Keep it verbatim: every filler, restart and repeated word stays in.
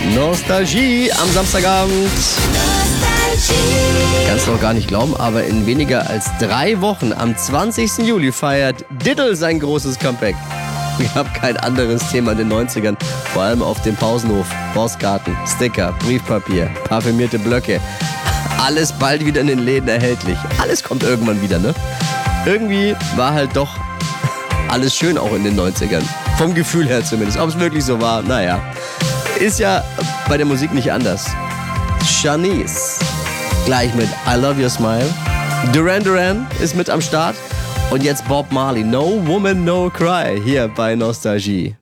Nostalgie am Samstagabend. Kannst du noch gar nicht glauben, aber in weniger als drei Wochen, am zwanzigsten Juli, feiert Diddle sein großes Comeback. Ich habe kein anderes Thema in den neunzigern, vor allem auf dem Pausenhof. Postkarten, Sticker, Briefpapier, parfümierte Blöcke. Alles bald wieder in den Läden erhältlich. Alles kommt irgendwann wieder, ne? Irgendwie war halt doch alles schön auch in den neunzigern. Vom Gefühl her zumindest. Ob es wirklich so war, naja. Ist ja bei der Musik nicht anders. Shanice, gleich mit I Love Your Smile. Duran Duran ist mit am Start. Und jetzt Bob Marley, No Woman, No Cry, hier bei Nostalgie.